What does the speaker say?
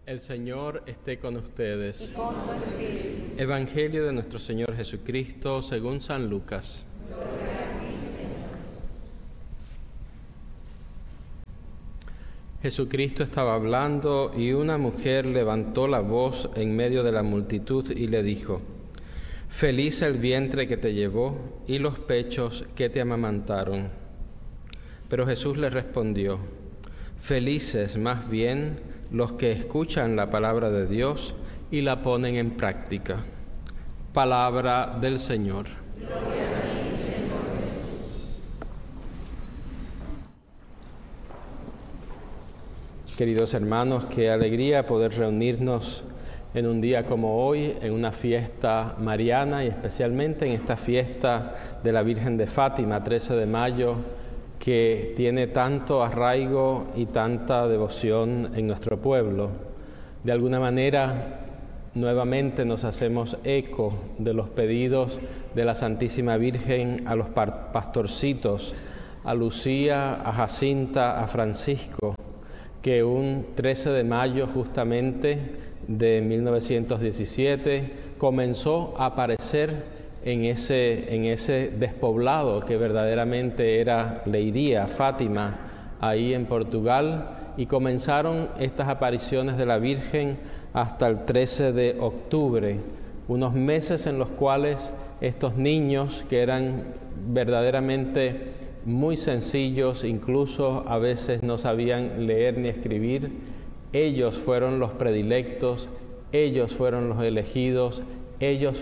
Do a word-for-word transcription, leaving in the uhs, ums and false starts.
El Señor esté con ustedes. Y con tu espíritu. Evangelio de nuestro Señor Jesucristo según San Lucas. Jesucristo estaba hablando y una mujer levantó la voz en medio de la multitud y le dijo: Feliz el vientre que te llevó y los pechos que te amamantaron. Pero Jesús le respondió: Felices más bien los que escuchan la palabra de Dios y la ponen en práctica. Palabra del Señor. Gloria a ti, Señor Jesús. Queridos hermanos, qué alegría poder reunirnos en un día como hoy, en una fiesta mariana y especialmente en esta fiesta de la Virgen de Fátima, trece de mayo, que tiene tanto arraigo y tanta devoción en nuestro pueblo. De alguna manera, nuevamente nos hacemos eco de los pedidos de la Santísima Virgen a los pastorcitos, a Lucía, a Jacinta, a Francisco, que un trece de mayo justamente de mil novecientos diecisiete comenzó a aparecer en ese, en ese despoblado que verdaderamente era Leiria, Fátima, ahí en Portugal, y comenzaron estas apariciones de la Virgen hasta el trece de octubre, unos meses en los cuales estos niños que eran verdaderamente muy sencillos, incluso a veces no sabían leer ni escribir, ellos fueron los predilectos, ellos fueron los elegidos, ellos